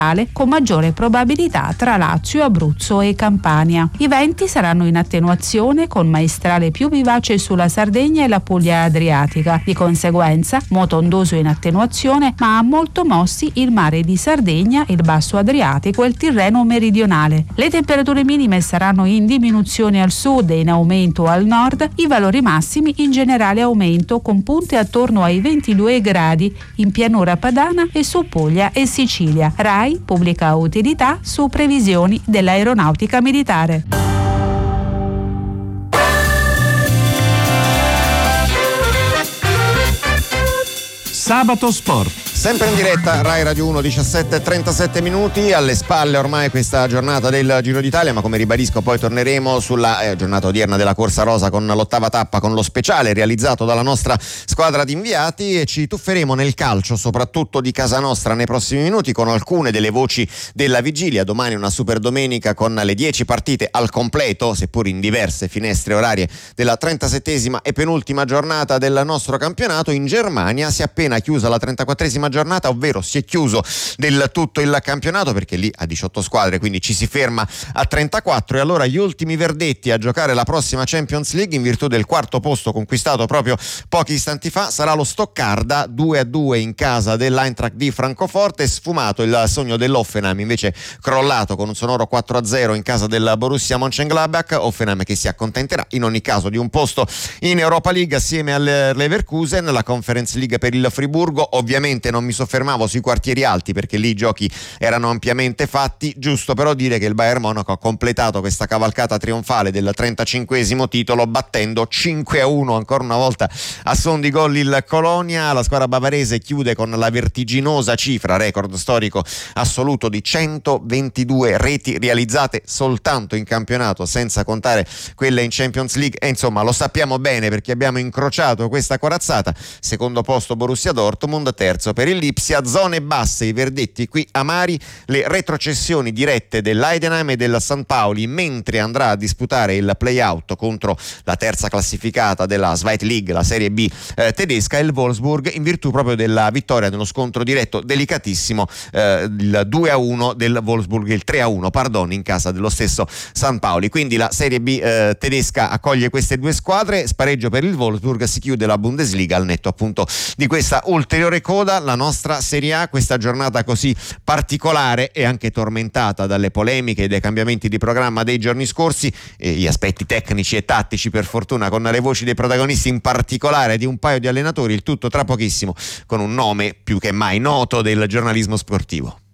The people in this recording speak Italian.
con maggiore probabilità tra Lazio, Abruzzo e Campania. I venti saranno in attenuazione con maestrale più vivace sulla Sardegna e la Puglia adriatica. Di conseguenza, moto ondoso in attenuazione, ma molto mossi il mare di Sardegna, il basso Adriatico e il Tirreno meridionale. Le temperature minime saranno in diminuzione al sud e in aumento al nord. I valori massimi in generale aumento con punte attorno ai 22 gradi in pianura padana e su Puglia e Sicilia. RAI pubblica utilità su previsioni dell'aeronautica militare. Sabato Sport. Sempre in diretta Rai Radio 1, 17:37 minuti, alle spalle ormai questa giornata del Giro d'Italia, ma come ribadisco poi torneremo sulla giornata odierna della Corsa Rosa con l'ottava tappa, con lo speciale realizzato dalla nostra squadra di inviati, e ci tufferemo nel calcio soprattutto di casa nostra nei prossimi minuti con alcune delle voci della vigilia. Domani una super domenica con le 10 partite al completo, seppur in diverse finestre orarie, della 37esima e penultima giornata del nostro campionato. In Germania si è appena chiusa la 34esima giornata, ovvero si è chiuso del tutto il campionato, perché lì a 18 squadre, quindi ci si ferma a 34, e allora gli ultimi verdetti a giocare la prossima Champions League in virtù del quarto posto conquistato proprio pochi istanti fa sarà lo Stoccarda, 2-2 in casa dell'Eintracht di Francoforte. Sfumato il sogno dell'Hoffenheim, invece crollato con un sonoro 4-0 in casa del Borussia Mönchengladbach. Hoffenheim che si accontenterà in ogni caso di un posto in Europa League assieme al Leverkusen. La Conference League per il Friburgo, ovviamente non mi soffermavo sui quartieri alti perché lì i giochi erano ampiamente fatti. Giusto però dire che il Bayern Monaco ha completato questa cavalcata trionfale del 35esimo titolo battendo 5-1 ancora una volta a son di gol il Colonia. La squadra bavarese chiude con la vertiginosa cifra, record storico assoluto, di 122 reti realizzate soltanto in campionato, senza contare quelle in Champions League, e insomma lo sappiamo bene perché abbiamo incrociato questa corazzata. Secondo posto Borussia Dortmund, terzo per il Lipsia. Zone basse, i verdetti qui amari, le retrocessioni dirette dell'Heidenheim e della St. Pauli, mentre andrà a disputare il play-out contro la terza classificata della Zweite League, la Serie B tedesca, il Wolfsburg, in virtù proprio della vittoria nello scontro diretto delicatissimo, il 2-1 del Wolfsburg, il 3-1 pardon, in casa dello stesso St. Pauli. Quindi la Serie B tedesca accoglie queste due squadre, spareggio per il Wolfsburg, si chiude la Bundesliga al netto appunto di questa ulteriore coda. La nostra Serie A, questa giornata così particolare e anche tormentata dalle polemiche e dai cambiamenti di programma dei giorni scorsi, e gli aspetti tecnici e tattici per fortuna, con le voci dei protagonisti, in particolare di un paio di allenatori, il tutto tra pochissimo con un nome più che mai noto del giornalismo sportivo.